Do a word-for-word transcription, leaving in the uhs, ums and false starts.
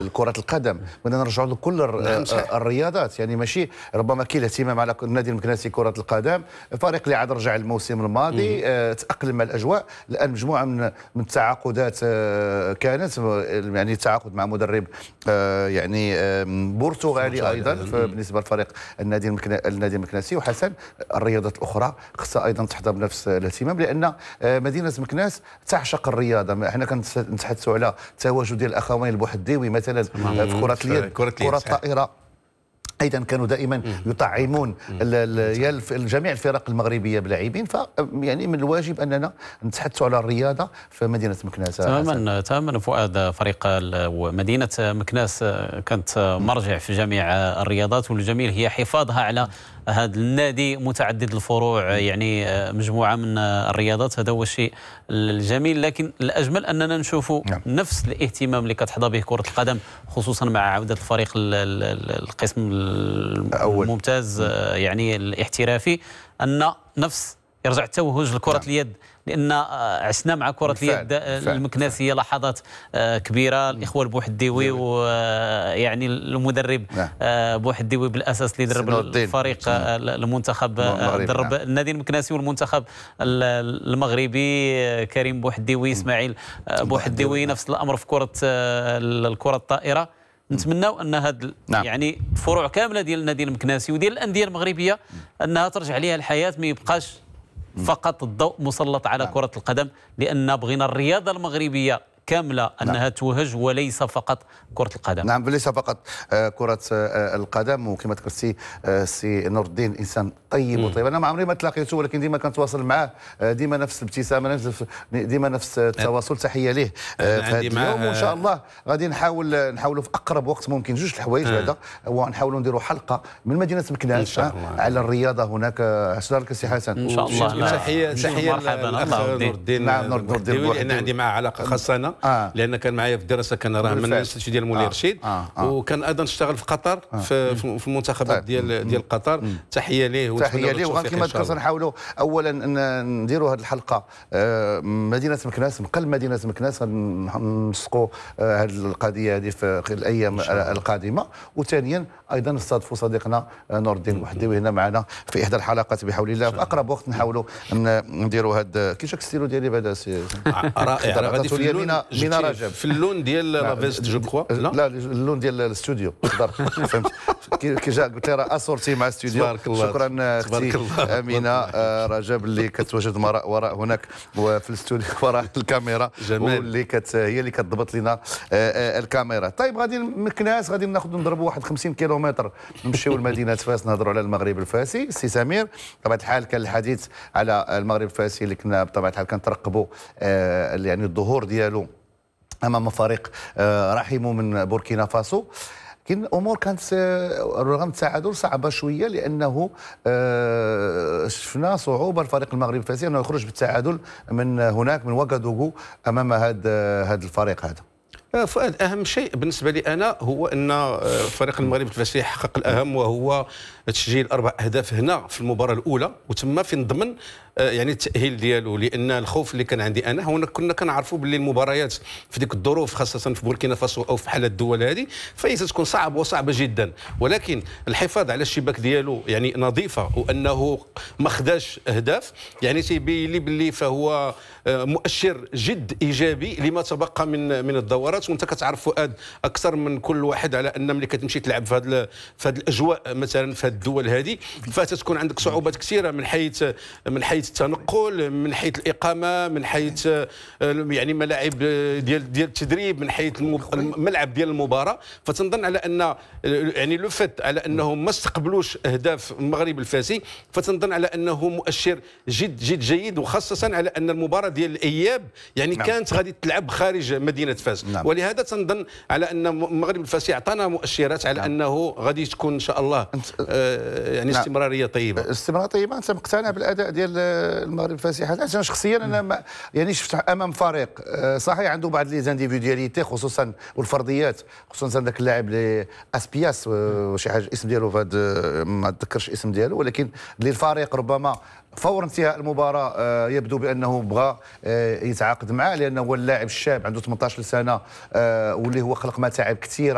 كرة القدم، بدنا نرجعوا لكل الرياضات، يعني ماشي ربما كاين اهتمام على النادي المكناسي كرة القدم، فريق اللي عاد رجع الموسم الماضي آه، تأقلم مع الأجواء، الآن مجموعة من من التعاقدات آه، كانت يعني التعاقد مع مدرب آه، يعني آه، برتغالي أيضا بالنسبة لفريق النادي النادي المكناسي. وحسن الرياضات الأخرى خصها أيضا تحظى بنفس الاهتمام، لأن آه، مدينة مكناس تعشق الرياضة. احنا كنتحدثوا على تواجد ديال الأخوين البوحديوي مثلا في كرة اليد، كرة الطائرة ايضا كانوا دائما يطعمون جميع الفرق المغربيه بلاعبين. ف يعني من الواجب اننا نتحدثوا على الرياضه في مدينه مكناس. تماما تماما فؤاد، فريق مدينه مكناس كانت مرجع في جميع الرياضات، والجميل هي حفاظها على هذا النادي متعدد الفروع، يعني مجموعه من الرياضات. هذا هو الشيء الجميل، لكن الاجمل اننا نشوفوا نعم. نفس الاهتمام اللي كتحظى به كره القدم، خصوصا مع عوده الفريق القسم الممتاز يعني الاحترافي، ان نفس يرجع التوهج لكرة نعم. اليد، لأن عشنا مع كرة اليد المكناسية لحظات كبيرة. الإخوة البوحديوي ويعني المدرب نعم. بوحديوي بالأساس اللي درب الفريق المنتخب، درب نعم. النادي المكناسي والمنتخب المغربي، كريم بوحديوي، إسماعيل بوحديوي، نفس الأمر في كرة الكرة الطائرة. نتمناو ان هاد نعم. يعني فروع كامله ديال النادي المكناسي وديال الانديه المغربيه انها ترجع ليها الحياه، ما يبقاش فقط الضوء مسلط على نعم. كره القدم، لان بغينا الرياضه المغربيه كامله انها نعم. توهج وليس فقط كره القدم. نعم، ليس فقط آه كره آه القدم. وكما ذكرتي آه سي نور الدين انسان طيب مم. وطيب، انا ما عمري ما تلاقيته ولكن ديما كنتواصل معاه، آه ديما نفس الابتسامه، ديما نفس التواصل. تحيه ليه آه في هذا اليوم، وان شاء الله غادي نحاول نحاولوا في اقرب وقت ممكن جوج الحوايج بعدا، ونحاولوا نديروا حلقه من مدينه مكناس على الرياضه هناك. اش لك سي حسن؟ ان شاء الله. تحيه تحيه للاخ نور الدين. نعم نور الدين، لان عندي معه علاقه خاصه انا آه. لان كان معايا في الدراسه، كان راه من الاستوديو ديال مولاي رشيد آه. آه. وكان ايضا اشتغل في قطر آه. في, في المنتخبات طيب. ديال ديال قطر. تحيه ليه تحيه ليه. وكما ذكرت نحاولوا اولا نديروا هذه الحلقه آه مدينه مكناس، من قلب مدينه مكناس، نسقوا آه هذه القضيه هذه في الايام القادمه. وثانيا ايضا نستضيفوا صديقنا نور الدين البوحديوي هنا معنا في احدى الحلقات بحول الله. في اقرب وقت نحاولوا نديروا هذا. كي جاك الستيلو ديالي بعدا سي رائع، غادي في اللون من رجب في اللون ديال لافيست جو كخوا. لا اللون ديال الاستوديو فهمت كي جا قلت لي راه اسورتي مع الاستوديو. شكرا اختي امينه رجب اللي كتواجد وراء هناك وفي الاستوديو وراء الكاميرا، واللي كت هي اللي كتضبط لنا الكاميرا. طيب غادي مكناس غادي ناخذ نضربوا واحد خمسين كيلومتر نمشيو لمدينه فاس، نهضروا على المغرب الفاسي. السي سمير، بطبيعه الحال كان الحديث على المغرب الفاسي اللي كنا بطبيعه الحال كنترقبوا يعني الظهور ديالو امام فريق رحيمو من بوركينا فاسو. لكن الامور كانت رغم التعادل صعبه شويه، لانه شفنا صعوبه الفريق المغربي الفاسي انه يخرج بالتعادل من هناك من وغادوغو امام هذا هذا الفريق هذا. فؤاد، اهم شيء بالنسبه لي انا هو ان فريق المغرب الفاسي حقق الاهم، وهو تسجيل اربع اهداف هنا في المباراه الاولى، وتم في ضمن يعني التاهيل ديالو. لان الخوف اللي كان عندي انا هو كنا كنعرفوا باللي المباريات في ديك الظروف خاصه في بوركينا فاسو او في حال الدول هذه فهي تكون صعبه وصعبه جدا، ولكن الحفاظ على الشباك ديالو يعني نظيفه، وانه ما خداش اهداف يعني تيبين لي باللي فهو مؤشر جد ايجابي لما تبقى من من الدورات. وانت كتعرف فؤاد اكثر من كل واحد على ان ملي كتمشي تلعب في هذه في هذه الاجواء مثلا في هذه الدول هذه، فتتكون عندك صعوبات كثيره من حيث من حيث التنقل، من حيث الاقامه، من حيث يعني ملاعب ديال ديال التدريب، من حيث الملعب ديال المباراه. فتنظن على ان يعني لو فات على انهم ما استقبلوش اهداف المغرب الفاسي، فتنظن على انه مؤشر جد جد جيد، وخاصه على ان المباراه ديال الاياب يعني نعم. كانت غادي تلعب خارج مدينه فاس نعم. ولهذا تنظن على ان المغرب الفاسي اعطانا مؤشرات على نعم. انه غادي تكون ان شاء الله آه يعني نعم. استمراريه طيبه. استمراريه طيبه. انت مقتنع بالاداء ديال المغرب الفاسي؟ انا شخصيا انا ما يعني شفت امام فريق صحيح عنده بعض لي زانديفيدياليتي خصوصا والفرديات، خصوصا ذاك اللاعب اللي اسبياس وشي حاجه الاسم ديالو فهاد ما اتذكرش الاسم ديالو، ولكن اللي الفريق ربما فور انتهاء المباراه يبدو بانه بغى يتعاقد معاه، لانه هو اللاعب الشاب عنده ثمانية عشر سنه واللي هو خلق متاعب كثيره